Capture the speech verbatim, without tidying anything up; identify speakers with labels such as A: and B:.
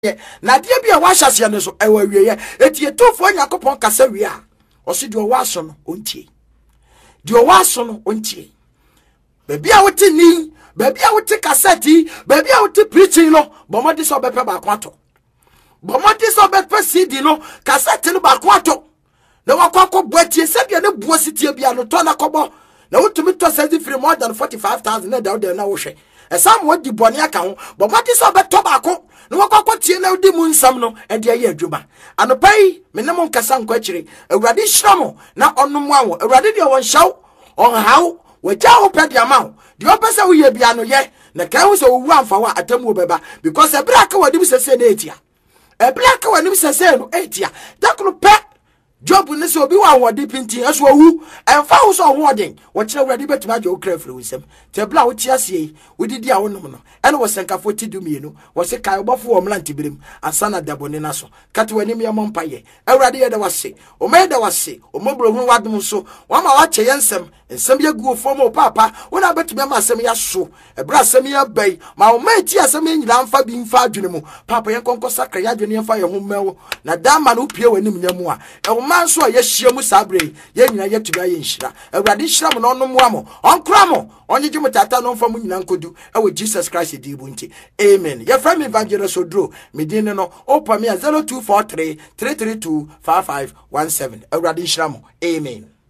A: na de bia wa hyase ne so ewa wieye eti etofo Yakobon kasa wi a osi de owa so no ontie de owa so no ontie bebi a wote ni bebi a wote cassette bebi a wote preaching no bomodi so bepe ba kwato bomodi so bepe C D no cassette no ba kwato na wakwa boatie se de ne buo sitie bia no to na kobo na wotumi to send free more than forty-five thousand na da na wo hwe esam wo di boni aka ho bomodi so beto ba ko na wakwa tie na odi mu nsam no e de ye adwuma anopai me ne mo nkasa nkwa kire awurade hyiramo na onom awo awurade de won hyaw on haw waja wo pedi amaw de opese wo ye bia no ye na kan wo so wo amfa wa atamu beba because e bra ka wadi bi sese na etia e bra ka wadi bi sese no etia dakno pe job ne so bi wa wodi pinti aso wu emfa wo so ho odin wo kire wadi betuma jo kra firi wisem te bla wo tia sie wo didi a wonom no ene wo senkafo ti dumienu wo se kai obofo wo mlanti birim asana dabone na so kate wani me mompaye awrade ye da wase o me da wase o mobro hu wadum so wa ma wa che yensem ensem ye guo fo mo papa wo na betuma ma asem ya so e bra asem ya bai ma o me ti asem nyira mfa bi mfa adwene mu papa ye konko sakra ya adwene mfa ye ho mewo na dama no pie wani mnyamu a e manso ye hia mu sabre ye nyina ye tuba ye nhira awrade hira mo no no mo onkra mo onye jimu tata no mfa mu nyina nkodu e wo Jesus Christ di bunti amen ye from evangelist Odro medine no opa me zero two four three three three two five five one seven awrade hira mo amen.